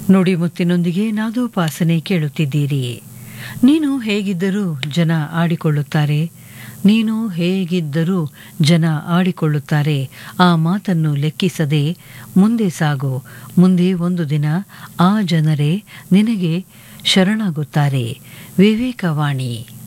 ನುಡಿಮುತ್ತಿನೊಂದಿಗೆ ನಾದೋಪಾಸನೆ ಕೇಳುತ್ತಿದ್ದೀರಿ. ನೀನು ಹೇಗಿದ್ದರೂ ಜನ ಆಡಿಕೊಳ್ಳುತ್ತಾರೆ, ನೀನು ಹೇಗಿದ್ದರೂ ಜನ ಆಡಿಕೊಳ್ಳುತ್ತಾರೆ. ಆ ಮಾತನ್ನು ಲೆಕ್ಕಿಸದೆ ಮುಂದೆ ಸಾಗು. ಮುಂದೆ ಒಂದು ದಿನ ಆ ಜನರೇ ನಿನಗೆ ಶರಣಾಗುತ್ತಾರೆ. ವಿವೇಕವಾಣಿ.